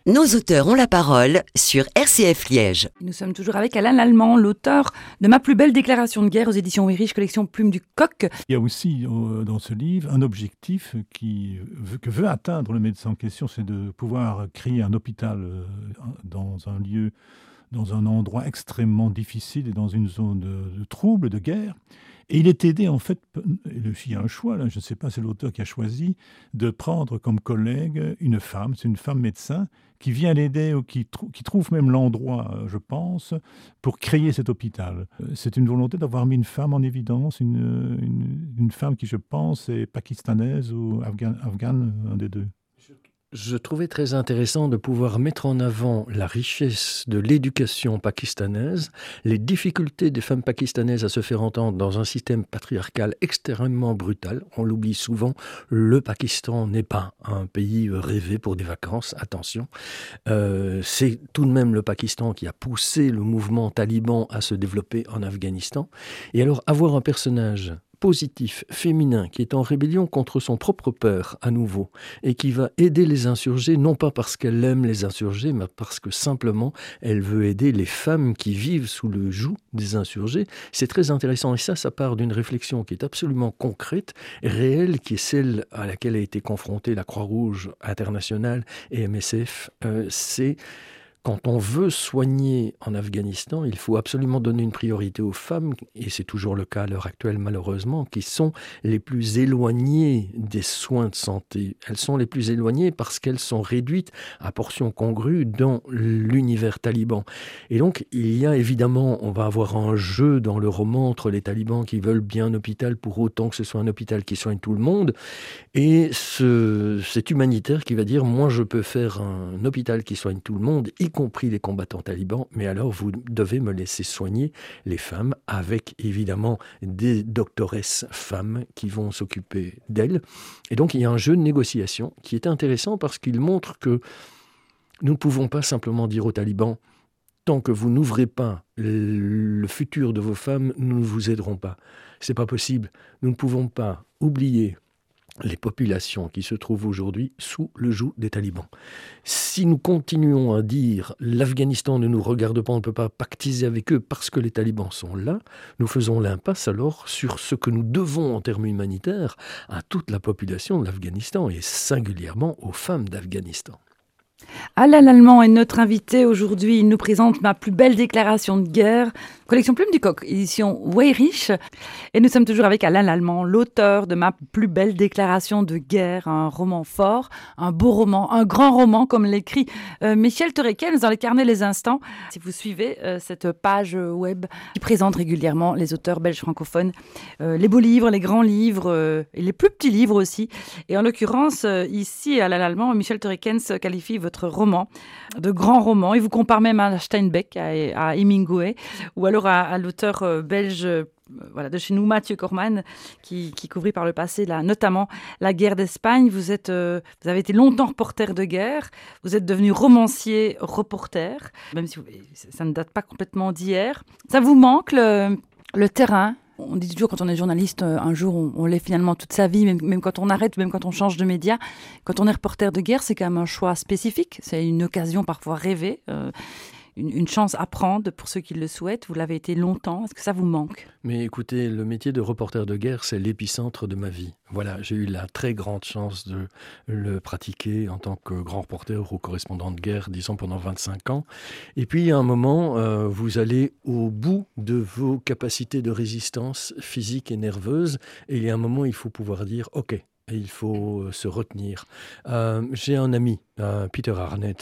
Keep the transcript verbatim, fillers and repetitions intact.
Nos auteurs ont la parole sur R C F Liège. Nous sommes toujours avec Alain Lallemand, l'auteur de Ma plus belle déclaration de guerre aux éditions Weyrich, collection Plume du Coq. Il y a aussi euh, dans ce livre un objectif qui, que veut atteindre le médecin en question, c'est de pouvoir créer un hôpital euh, dans un lieu, dans un endroit extrêmement difficile et dans une zone de, de trouble, de guerre. Et il est aidé, en fait, il y a un choix, là, je ne sais pas, c'est l'auteur qui a choisi de prendre comme collègue une femme, c'est une femme médecin, qui vient l'aider ou qui, trou- qui trouve même l'endroit, je pense, pour créer cet hôpital. C'est une volonté d'avoir mis une femme en évidence, une, une, une femme qui, je pense, est pakistanaise ou afghane, afghane, un des deux. Je trouvais très intéressant de pouvoir mettre en avant la richesse de l'éducation pakistanaise, les difficultés des femmes pakistanaises à se faire entendre dans un système patriarcal extrêmement brutal. On l'oublie souvent, le Pakistan n'est pas un pays rêvé pour des vacances, attention. Euh, c'est tout de même le Pakistan qui a poussé le mouvement taliban à se développer en Afghanistan. Et alors avoir un personnage positif, féminin, qui est en rébellion contre son propre père, à nouveau, et qui va aider les insurgés, non pas parce qu'elle aime les insurgés, mais parce que simplement, elle veut aider les femmes qui vivent sous le joug des insurgés. C'est très intéressant, et ça, ça part d'une réflexion qui est absolument concrète, réelle, qui est celle à laquelle a été confrontée la Croix-Rouge internationale et M S F. Euh, c'est... Quand on veut soigner en Afghanistan, il faut absolument donner une priorité aux femmes, et c'est toujours le cas à l'heure actuelle malheureusement, qui sont les plus éloignées des soins de santé. Elles sont les plus éloignées parce qu'elles sont réduites à portions congrues dans l'univers taliban. Et donc, il y a évidemment, on va avoir un jeu dans le roman entre les talibans qui veulent bien un hôpital pour autant que ce soit un hôpital qui soigne tout le monde, et ce, cet humanitaire qui va dire « moi je peux faire un hôpital qui soigne tout le monde », y compris les combattants talibans, mais alors vous devez me laisser soigner les femmes avec évidemment des doctoresses femmes qui vont s'occuper d'elles. Et donc il y a un jeu de négociation qui est intéressant parce qu'il montre que nous ne pouvons pas simplement dire aux talibans « tant que vous n'ouvrez pas le futur de vos femmes, nous ne vous aiderons pas ». C'est pas possible. Nous ne pouvons pas oublier les populations qui se trouvent aujourd'hui sous le joug des talibans. Si nous continuons à dire « l'Afghanistan ne nous regarde pas, on ne peut pas pactiser avec eux parce que les talibans sont là », nous faisons l'impasse alors sur ce que nous devons en termes humanitaires à toute la population de l'Afghanistan et singulièrement aux femmes d'Afghanistan. Alain Lallemand est notre invité aujourd'hui. Il nous présente Ma plus belle déclaration de guerre, collection Plume du Coq, édition Weyrich. Et nous sommes toujours avec Alain Lallemand, l'auteur de Ma plus belle déclaration de guerre, un roman fort, un beau roman, un grand roman, comme l'écrit euh, Michel Terekens dans les carnets Les Instants. Si vous suivez euh, cette page web qui présente régulièrement les auteurs belges francophones, euh, les beaux livres, les grands livres euh, et les plus petits livres aussi. Et en l'occurrence, euh, ici, Alain Lallemand, Michel Terekens qualifie votre roman de grand roman. Il vous compare même à Steinbeck, à, à Hemingway, ou alors à, à l'auteur euh, belge euh, voilà, de chez nous, Mathieu Corman, qui, qui couvrit par le passé là, notamment la guerre d'Espagne. Vous, êtes, euh, vous avez été longtemps reporter de guerre, vous êtes devenu romancier, reporter, même si vous, ça ne date pas complètement d'hier. Ça vous manque le, le terrain ? On dit toujours quand on est journaliste, un jour on, on l'est finalement toute sa vie, même, même quand on arrête, même quand on change de média. Quand on est reporter de guerre, c'est quand même un choix spécifique. C'est une occasion parfois rêvée, euh, une, une chance à prendre pour ceux qui le souhaitent. Vous l'avez été longtemps. Est-ce que ça vous manque ? Mais écoutez, le métier de reporter de guerre, c'est l'épicentre de ma vie. Voilà, j'ai eu la très grande chance de le pratiquer en tant que grand reporter ou correspondant de guerre, disons pendant vingt-cinq ans. Et puis, à un moment, euh, vous allez au bout de vos capacités de résistance physique et nerveuse. Et il y a un moment, il faut pouvoir dire « OK ». Et il faut se retenir. Euh, j'ai un ami, euh, Peter Arnett,